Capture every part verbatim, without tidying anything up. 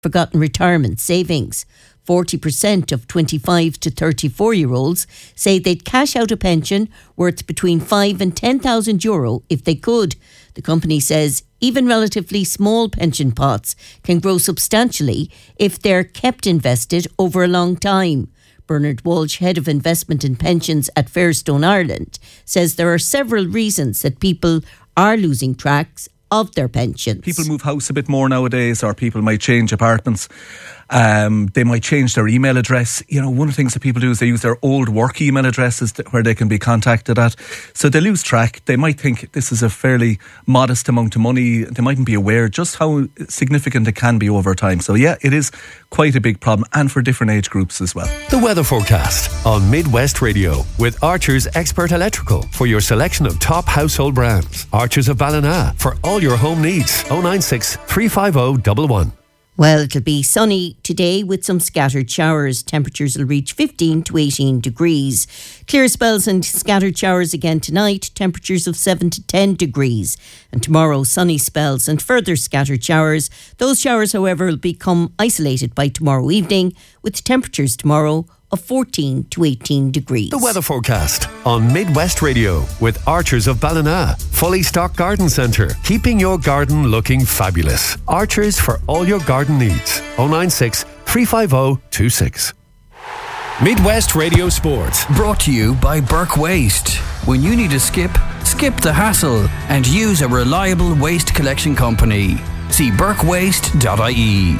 forgotten retirement savings. forty percent of twenty-five to thirty-four-year-olds say they'd cash out a pension worth between five and ten thousand euro if they could. The company says even relatively small pension pots can grow substantially if they're kept invested over a long time. Bernard Walsh, Head of Investment and Pensions at Fairstone Ireland, says there are several reasons that people are losing tracks of their pensions. People move house a bit more nowadays, or people might change apartments. Um, they might change their email address. You know, one of the things that people do is they use their old work email addresses to, where they can be contacted at. So they lose track. They might think this is a fairly modest amount of money. They mightn't be aware just how significant it can be over time. So yeah, it is quite a big problem, and for different age groups as well. The weather forecast on Midwest Radio with Archer's Expert Electrical for your selection of top household brands. Archer's of Ballina for all your home needs. oh nine six, three five oh, one one. Well, it'll be sunny today with some scattered showers. Temperatures will reach fifteen to eighteen degrees. Clear spells and scattered showers again tonight. Temperatures of seven to ten degrees. And tomorrow, sunny spells and further scattered showers. Those showers, however, will become isolated by tomorrow evening, with temperatures tomorrow of fourteen to eighteen degrees. The weather forecast on Midwest Radio with Archers of Ballina. Fully stocked garden centre, keeping your garden looking fabulous. Archers for all your garden needs. oh nine six, three five oh, two six. Midwest Radio Sport. Brought to you by Burke Waste. When you need a skip, skip the hassle and use a reliable waste collection company. See burke waste dot I E.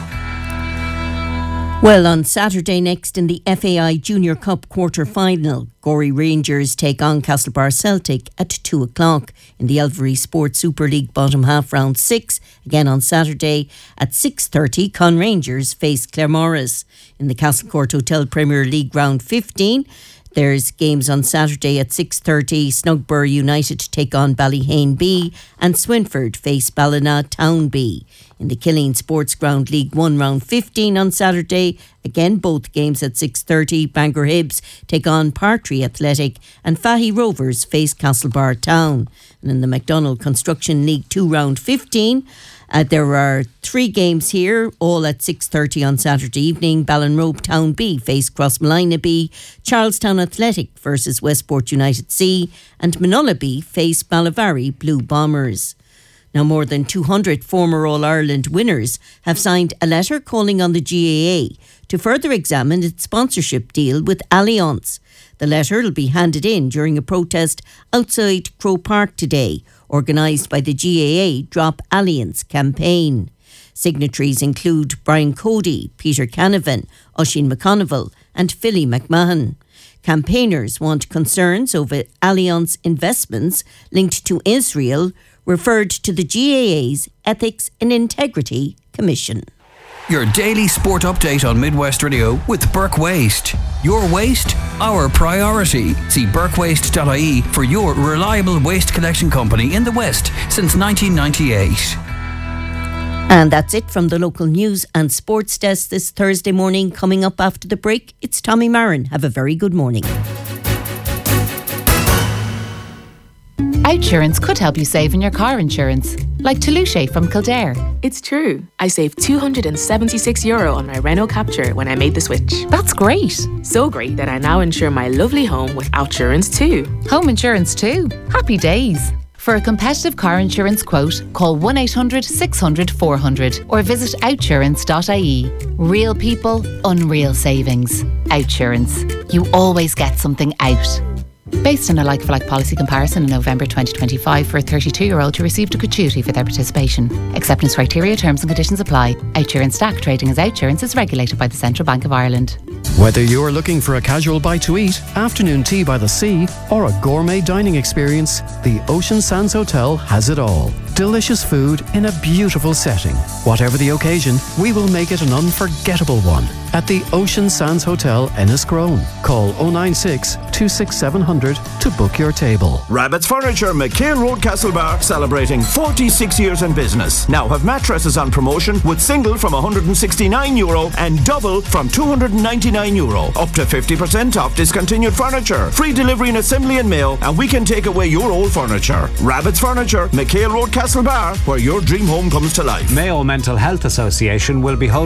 Well, on Saturday next in the F A I Junior Cup quarter-final, Gorey Rangers take on Castlebar Celtic at two o'clock. In the Elvery Sports Super League bottom half round six, again on Saturday at six thirty, Con Rangers face Claremorris. In the Castlecourt Hotel Premier League round fifteen, there's games on Saturday at six thirty. Snugburr United take on Ballyhane B and Swinford face Ballina Town B. In the Killeen Sports Ground League one round fifteen on Saturday, again both games at six thirty. Bangor Hibs take on Partry Athletic and Fahy Rovers face Castlebar Town. And in the McDonald Construction League two round fifteen, Uh, there are three games here, all at six thirty on Saturday evening. Ballinrobe Town B face Crossmolina B, Charlestown Athletic versus Westport United C, and Manola B face Ballavary Blue Bombers. Now, more than two hundred former All-Ireland winners have signed a letter calling on the G A A to further examine its sponsorship deal with Allianz. The letter will be handed in during a protest outside Crow Park today, organised by the G A A Drop Allianz campaign. Signatories include Brian Cody, Peter Canavan, Oisin McConville and Philly McMahon. Campaigners want concerns over Allianz investments linked to Israel referred to the G A A's Ethics and Integrity Commission. Your daily sport update on Midwest Radio with Burke Waste. Your waste, our priority. See burke waste dot I E for your reliable waste collection company in the West since nineteen ninety-eight. And that's it from the local news and sports desk this Thursday morning. Coming up after the break, it's Tommy Marin. Have a very good morning. Outsurance could help you save in your car insurance, like Toulouse from Kildare. It's true. I saved two hundred seventy-six euro on my Renault Capture when I made the switch. That's great. So great that I now insure my lovely home with Outsurance too. Home insurance too. Happy days. For a competitive car insurance quote, call one eight hundred six hundred four hundred or visit outsurance dot I E. Real people, unreal savings. Outsurance. You always get something out. Based on a like-for-like policy comparison in November twenty twenty-five for a thirty-two-year-old who received a gratuity for their participation. Acceptance criteria, terms and conditions apply. Outsurance Stack trading as Outsurance is regulated by the Central Bank of Ireland. Whether you're looking for a casual bite to eat, afternoon tea by the sea, or a gourmet dining experience, the Ocean Sands Hotel has it all. Delicious food in a beautiful setting. Whatever the occasion, we will make it an unforgettable one. at the Ocean Sands Hotel, Enniscrone. Call oh nine six, two six seven zero zero to book your table. Rabbit's Furniture, McHale Road, Castlebar, celebrating forty-six years in business. Now have mattresses on promotion with single from one hundred sixty-nine euro and double from two hundred ninety-nine euro. Up to fifty percent off discontinued furniture. Free delivery and assembly in mail, and we can take away your old furniture. Rabbit's Furniture, McHale Road, Castlebar, where your dream home comes to life. Mayo Mental Health Association will be holding